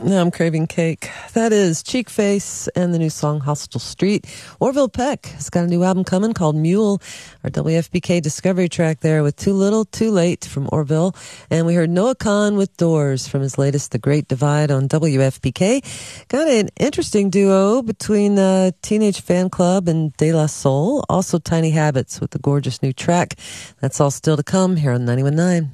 Now I'm craving cake. That is Cheek Face and the new song Hostile Street. Orville Peck has got a new album coming called Mule. Our WFPK Discovery track there with Too Little, Too Late from Orville. And we heard Noah Kahan with Doors from his latest The Great Divide on WFPK. Got an interesting duo between Teenage Fan Club and De La Soul. Also Tiny Habits with the gorgeous new track. That's all still to come here on 91.9.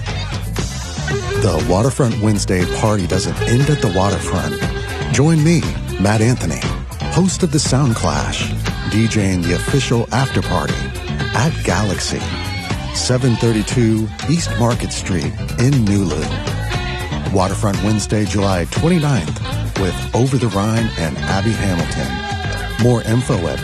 The Waterfront Wednesday party doesn't end at the waterfront. Join me, Matt Anthony, host of the Sound Clash, DJing the official after party at Galaxy, 732 East Market Street in Nulu. Waterfront Wednesday, July 29th with Over the Rhine and Abby Hamilton. More info at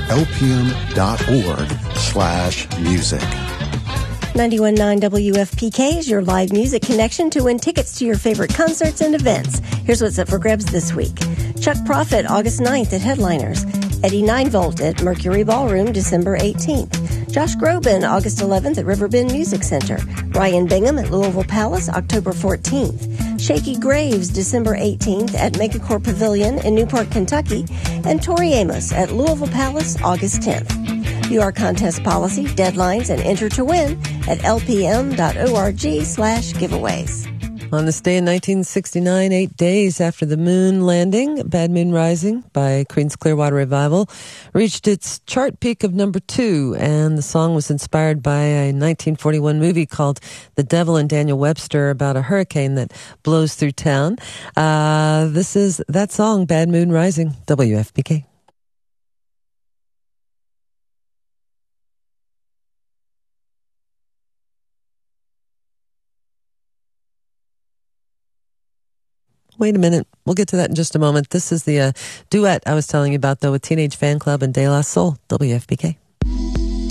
lpm.org/music. 91.9 WFPK is your live music connection to win tickets to your favorite concerts and events. Here's what's up for grabs this week. Chuck Prophet, August 9th at Headliners. Eddie 9-Volt at Mercury Ballroom, December 18th. Josh Groban, August 11th at Riverbend Music Center. Ryan Bingham at Louisville Palace, October 14th. Shaky Graves, December 18th at Megacorp Pavilion in Newport, Kentucky. And Tori Amos at Louisville Palace, August 10th. View our contest policy, deadlines, and enter to win at lpm.org/giveaways. On this day in 1969, 8 days after the moon landing, Bad Moon Rising by Creedence Clearwater Revival reached its chart peak of number 2, and the song was inspired by a 1941 movie called The Devil and Daniel Webster about a hurricane that blows through town. This is that song, Bad Moon Rising, WFPK. Wait a minute. We'll get to that in just a moment. This is the duet I was telling you about, though, with Teenage Fan Club and De La Soul, WFPK.